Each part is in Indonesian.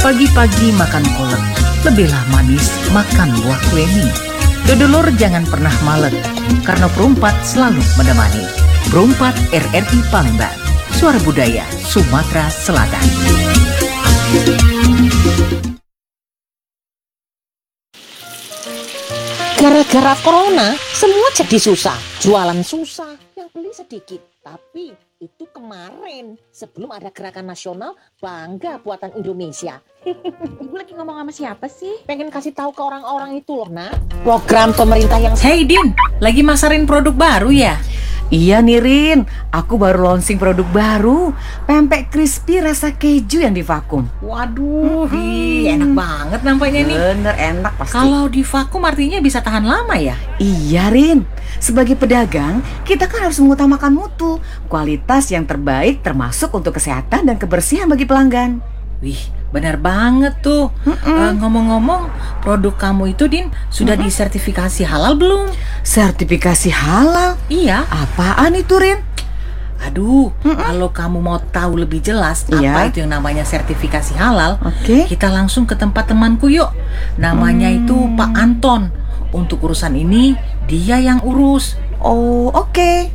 Pagi-pagi makan kolak, lebihlah manis makan buah kueni. Dodolur jangan pernah malet, karena Perumpat selalu menemani. Perumpat RRI Palembang, suara budaya Sumatera Selatan. Gara-gara corona, semua jadi susah. Jualan susah, yang beli sedikit. Tapi itu kemarin, sebelum ada gerakan nasional Bangga Buatan Indonesia. Ibu lagi ngomong sama siapa sih? Pengen kasih tahu ke orang-orang itu loh, Nak. Program pemerintah yang... Hey Din, lagi masarin produk baru ya? Iya nih Rin, aku baru launching produk baru, pempek crispy rasa keju yang divakum. Waduh, enak banget nampaknya nih. Bener enak pasti. Kalau divakum artinya bisa tahan lama ya? Iya Rin, sebagai pedagang kita kan harus mengutamakan mutu, kualitas yang terbaik termasuk untuk kesehatan dan kebersihan bagi pelanggan. Wih, benar banget tuh. Ngomong-ngomong, produk kamu itu Din sudah disertifikasi halal belum? Sertifikasi halal? Iya. Apaan itu Rin? Aduh, kalau kamu mau tahu lebih jelas apa itu yang namanya sertifikasi halal, kita langsung ke tempat temanku yuk. Namanya itu Pak Anton. Untuk urusan ini dia yang urus. Oh, oke.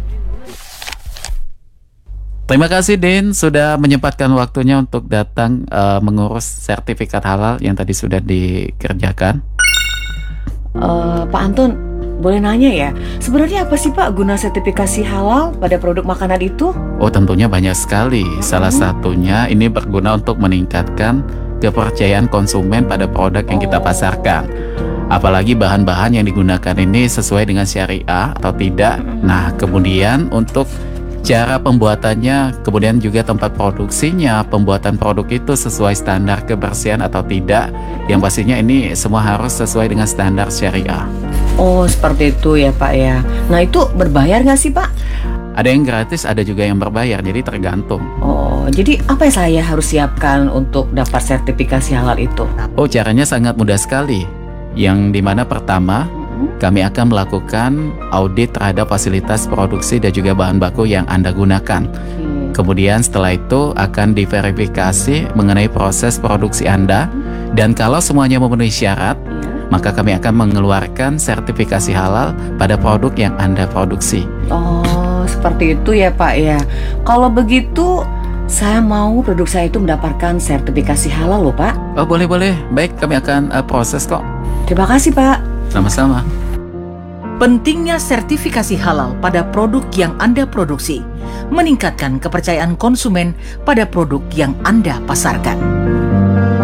Terima kasih Din sudah menyempatkan waktunya untuk datang mengurus sertifikat halal yang tadi sudah dikerjakan. Pak Anton, boleh nanya ya, sebenarnya apa sih Pak guna sertifikasi halal pada produk makanan itu? Oh tentunya banyak sekali. Salah satunya ini berguna untuk meningkatkan kepercayaan konsumen pada produk yang kita pasarkan. Apalagi bahan-bahan yang digunakan ini sesuai dengan syariah atau tidak. Nah kemudian untuk cara pembuatannya, kemudian juga tempat produksinya, pembuatan produk itu sesuai standar kebersihan atau tidak. Yang pastinya ini semua harus sesuai dengan standar syariah. Oh seperti itu ya Pak ya. Nah itu berbayar nggak sih Pak? Ada yang gratis, ada juga yang berbayar, jadi tergantung. Oh jadi apa yang saya harus siapkan untuk dapat sertifikasi halal itu? Oh caranya sangat mudah sekali. Yang dimana pertama, kami akan melakukan audit terhadap fasilitas produksi dan juga bahan baku yang Anda gunakan. Kemudian setelah itu akan diverifikasi mengenai proses produksi Anda. Dan kalau semuanya memenuhi syarat, maka kami akan mengeluarkan sertifikasi halal pada produk yang Anda produksi. Oh seperti itu ya Pak ya. Kalau begitu saya mau produk saya itu mendapatkan sertifikasi halal loh Pak. Oh boleh-boleh, baik kami akan proses kok. Terima kasih Pak. Sama-sama. Pentingnya sertifikasi halal pada produk yang Anda produksi meningkatkan kepercayaan konsumen pada produk yang Anda pasarkan.